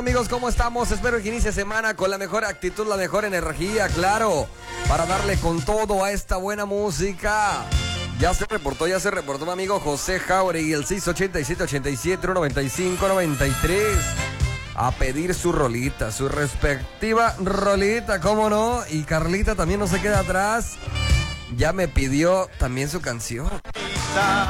Amigos, ¿cómo estamos? Espero que inicie semana con la mejor actitud, la mejor energía, claro, para darle con todo a esta buena música. Ya se reportó mi amigo José Jauregui, el 687-87-195-93. A pedir su rolita, su respectiva rolita, ¿cómo no? Y Carlita también no se queda atrás. Ya me pidió también su canción.